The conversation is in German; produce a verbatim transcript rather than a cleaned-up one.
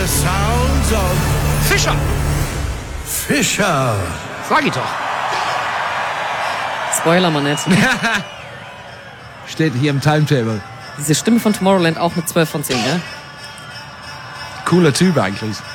the sounds of Fischer! Fischer. Sag ich doch. Spoiler mal nicht. Steht hier im Timetable. Diese Stimme von Tomorrowland auch mit zwölf von zehn, ja? Cooler Typ eigentlich.